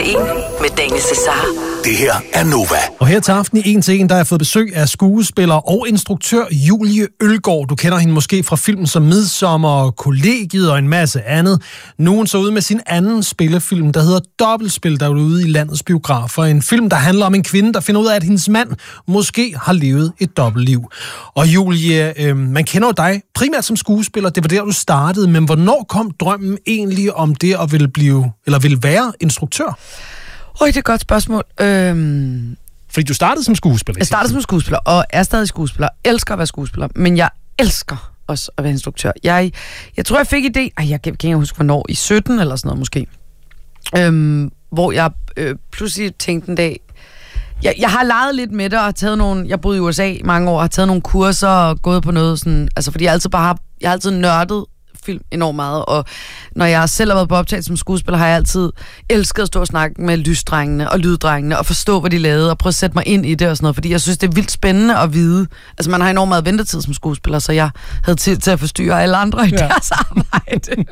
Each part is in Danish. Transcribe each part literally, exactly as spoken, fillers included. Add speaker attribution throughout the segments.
Speaker 1: til en med Daniel Cesar.
Speaker 2: Det her er Nova.
Speaker 3: Og her til aften i en til en, der har jeg fået besøg af skuespiller og instruktør Julie Ølgaard. Du kender hende måske fra filmen som Midsommer, Kollegiet og en masse andet. Nu er hun så ude med sin anden spillefilm, der hedder Dobbeltspil, der er ude i landets biografer. En film, der handler om en kvinde, der finder ud af, at hendes mand måske har levet et dobbeltliv. Og Julie, øh, man kender jo dig primært som skuespiller. Det var der, du startede. Men hvornår kom drømmen egentlig om det at ville blive, eller ville være instruktør?
Speaker 4: Øj, det er et godt spørgsmål. Øhm...
Speaker 3: Fordi du startede som skuespiller.
Speaker 4: Jeg startede som skuespiller, og er stadig skuespiller. Elsker at være skuespiller, men jeg elsker også at være instruktør. Jeg, jeg tror, jeg fik idé... Ej, jeg kan ikke huske, hvornår. I sytten eller sådan noget måske. Øhm, hvor jeg øh, pludselig tænkte en dag... Jeg, jeg har leget lidt med det, og har taget nogle... Jeg boede i U S A i mange år, og har taget nogle kurser og gået på noget sådan... Altså, fordi jeg altid bare har... Jeg har altid nørdet film enormt meget, og når jeg selv har været på optagelse som skuespiller, har jeg altid elsket at stå og snakke med lysdrengene og lyddrengene, og forstå, hvad de lavede, og prøve at sætte mig ind i det og sådan noget, fordi jeg synes, det er vildt spændende at vide. Altså, man har enormt meget ventetid som skuespiller, så jeg havde tid til at forstyrre alle andre i ja. deres arbejde.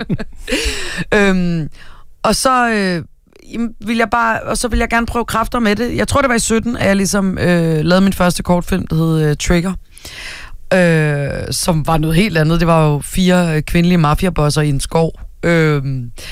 Speaker 4: øhm, og så øh, vil jeg bare, og så vil jeg gerne prøve kræfter med det. Jeg tror, det var i sytten, at jeg ligesom øh, lavede min første kortfilm, der hed øh, Trigger. Øh, som var noget helt andet. Det var jo fire kvindelige mafiabosser i en skov. Øh,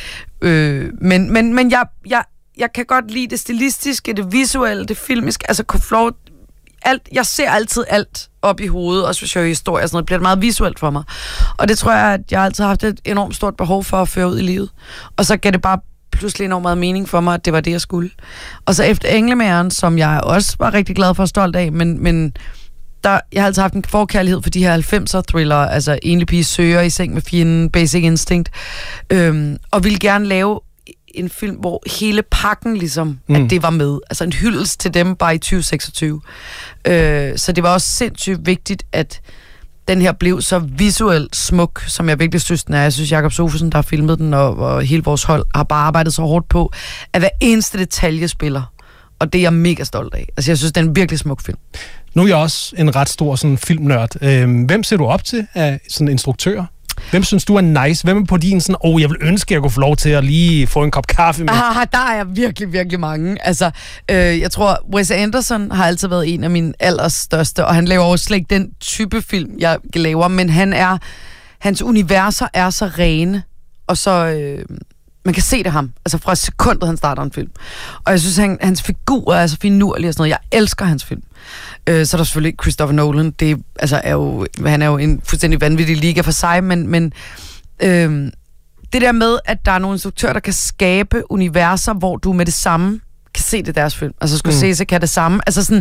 Speaker 4: øh, men men, men jeg, jeg, jeg kan godt lide det stilistiske, det visuelle, det filmiske. Altså, Flor, alt, jeg ser altid alt op i hovedet, også hvis jeg hører historie og sådan noget. Det bliver meget visuelt for mig. Og det tror jeg, at jeg altid har haft et enormt stort behov for at føre ud i livet. Og så gav det bare pludselig enormt meget mening for mig, at det var det, jeg skulle. Og så efter Englemageren, som jeg også var rigtig glad for og stolt af, men... men Der, jeg har altid haft en forkærlighed for de her halvfemser thriller, altså Enlig pige søger i seng med fjenden, Basic Instinct, øhm, og ville gerne lave en film, hvor hele pakken ligesom, mm. at det var med. Altså en hyldest til dem bare i tyve seksogtyve. Øh, så det var også sindssygt vigtigt, at den her blev så visuelt smuk, som jeg virkelig synes den er. Jeg synes, Jakob Sofesen, der har filmet den, og, og hele vores hold, har bare arbejdet så hårdt på, at hver eneste detalje spiller. Og det er jeg mega stolt af. Altså, jeg synes, det er en virkelig smuk film.
Speaker 3: Nu er jeg også en ret stor sådan, filmnørd. Øhm, hvem ser du op til af sådan instruktører? Hvem synes du er nice? Hvem er på din sådan, åh, oh, jeg vil ønske, at jeg kunne få lov til at lige få en kop kaffe med?
Speaker 4: Aha, der er jeg virkelig, virkelig mange. Altså, øh, jeg tror, Wes Anderson har altid været en af mine allerstørste, og han laver også slet ikke den type film, jeg laver, men han er, hans universer er så rene, og så... Øh, man kan se det ham, altså fra sekundet, han starter en film. Og jeg synes, han, hans figur er så finurlig og sådan noget. Jeg elsker hans film. Øh, så er der selvfølgelig Christopher Nolan. Det altså, er jo, han er jo en fuldstændig vanvittig liga for sig, men, men øh, det der med, at der er nogle instruktører, der kan skabe universer, hvor du med det samme kan se det deres film. Altså Scorsese mm. kan det samme. Altså sådan...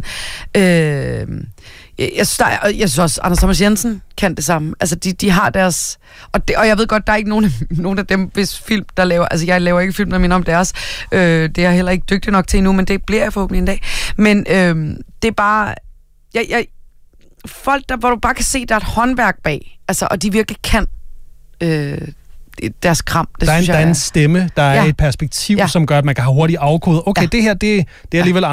Speaker 4: Øh, Jeg synes, der er, jeg synes også, Anders Thomas Jensen kan det samme. Altså, de, de har deres... Og, det, og jeg ved godt, der er ikke nogen, nogen af dem, hvis film, der laver... Altså, jeg laver ikke film, der minder om deres. Øh, det er jeg heller ikke dygtig nok til endnu, men det bliver jeg forhåbentlig en dag. Men øh, det er bare... Jeg, jeg, folk, der, hvor du bare kan se, der er et håndværk bag. Altså, og de virkelig kan... Øh, deres kram. Det
Speaker 3: der er en,
Speaker 4: synes jeg,
Speaker 3: der er en stemme, der er ja. et perspektiv, ja. som gør, at man kan have hurtigt afkodet. Okay, ja. det her, det, det er alligevel